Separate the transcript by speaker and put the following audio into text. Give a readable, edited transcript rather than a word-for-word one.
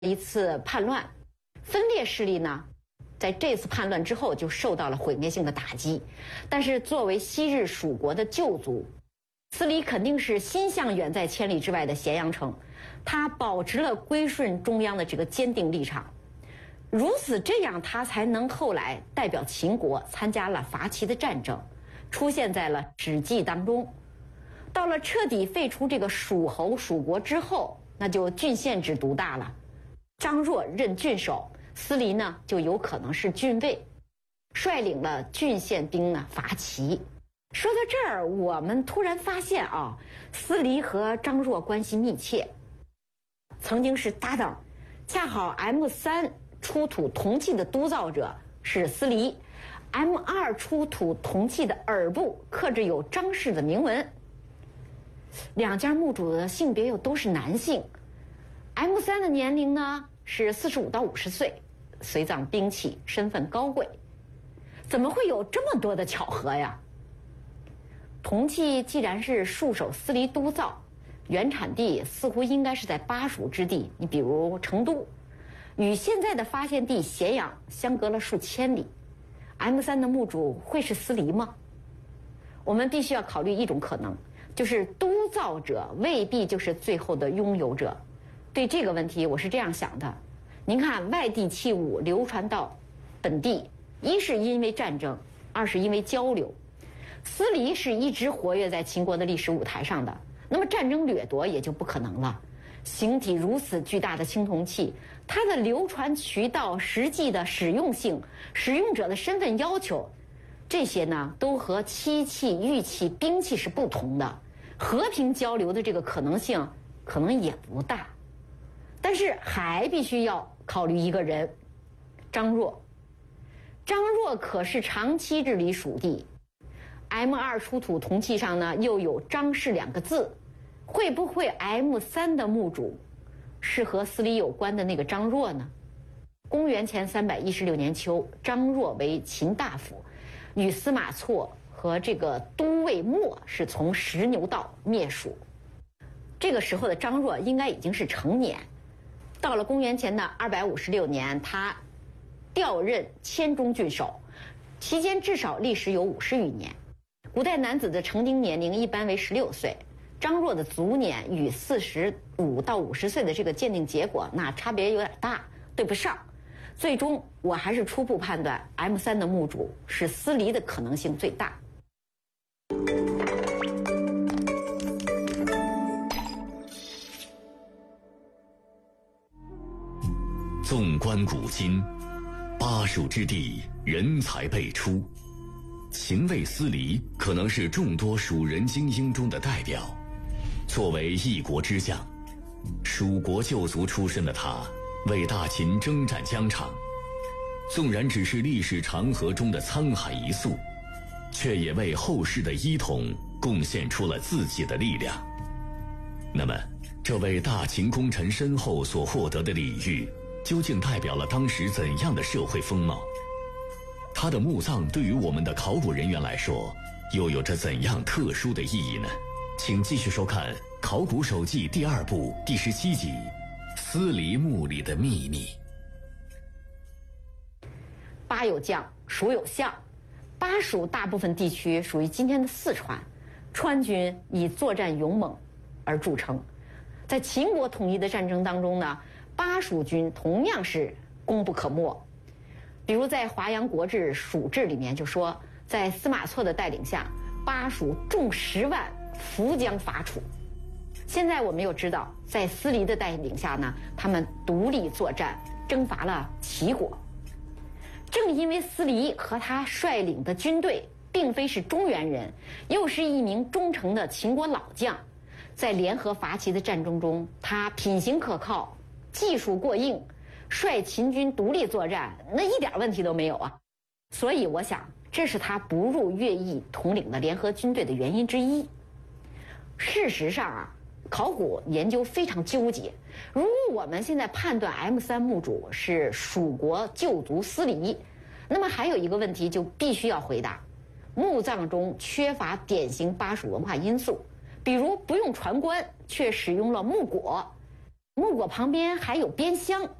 Speaker 1: 一次叛乱，分裂势力呢，在这次叛乱之后就受到了毁灭性的打击。但是作为昔日蜀国的旧族，司礼肯定是心向远在千里之外的咸阳城，他保持了归顺中央的这个坚定立场。如此这样，他才能后来代表秦国参加了伐齐的战争，出现在了《史记》当中。到了彻底废除这个蜀侯蜀国之后，那就郡县制独大了。张若任郡守，司礼呢就有可能是郡尉，率领了郡县兵呢伐齐。说到这儿，我们突然发现啊，司礼和张若关系密切，曾经是搭档。恰好 M3出土铜器的督造者是司礼， M2出土铜器的耳部刻着有张氏的铭文。两家墓主的性别又都是男性。M3的年龄呢是45到50岁，随葬兵器，身份高贵。怎么会有这么多的巧合呀？铜器既然是戍守司礼督造，原产地似乎应该是在巴蜀之地，你比如成都，与现在的发现地咸阳相隔了数千里。M3的墓主会是司礼吗？我们必须要考虑一种可能，就是督造者未必就是最后的拥有者。对这个问题，我是这样想的：您看，外地器物流传到本地，一是因为战争，二是因为交流。司礼是一直活跃在秦国的历史舞台上的，那么战争掠夺也就不可能了。形体如此巨大的青铜器，它的流传渠道、实际的使用性、使用者的身份要求，这些呢都和漆器、玉器、兵器是不同的，和平交流的这个可能性可能也不大。但是还必须要考虑一个人，张若。张若可是长期治理蜀地， M2出土铜器上呢又有张氏2个字，会不会 M3的墓主是和司礼有关的那个张若呢？公元前316年秋，张若为秦大夫，与司马错和这个都尉莫是从石牛道灭蜀。这个时候的张若应该已经是成年。到了公元前的256年，他调任黔中郡守，期间至少历时有50余年。古代男子的成丁年龄一般为16岁，张若的卒年与45到50岁的这个鉴定结果，那差别有点大，对不上。最终我还是初步判断 M3的墓主是司礼的可能性最大。
Speaker 2: 纵观古今，巴蜀之地人才辈出，秦魏司礼可能是众多蜀人精英中的代表。作为一国之将，蜀国旧族出身的他为大秦征战疆场，纵然只是历史长河中的沧海一粟，却也为后世的一统贡献出了自己的力量。那么这位大秦功臣身后所获得的礼遇，究竟代表了当时怎样的社会风貌？他的墓葬对于我们的考古人员来说，又有着怎样特殊的意义呢？请继续收看《考古手记》第2部第17集《司礼墓里的秘密》。
Speaker 1: 巴有将，蜀有相。巴蜀大部分地区属于今天的四川，川军以作战勇猛而著称。在秦国统一的战争当中呢，巴蜀军同样是功不可没。比如在《华阳国志·蜀志》里面就说，在司马错的带领下，巴蜀众10万伏将伐楚。现在我们又知道，在司礼的带领下呢，他们独立作战，征伐了齐国。正因为司礼和他率领的军队并非是中原人，又是一名忠诚的秦国老将，在联合伐齐的战争中，他品行可靠，技术过硬，率秦军独立作战，那一点问题都没有啊。所以我想，这是他不入乐毅统领的联合军队的原因之一。事实上啊，考古研究非常纠结。如果我们现在判断 M3墓主是蜀国旧族司礼，那么还有一个问题就必须要回答：墓葬中缺乏典型巴蜀文化因素，比如不用船棺，却使用了木椁。 木椁旁边还有边箱，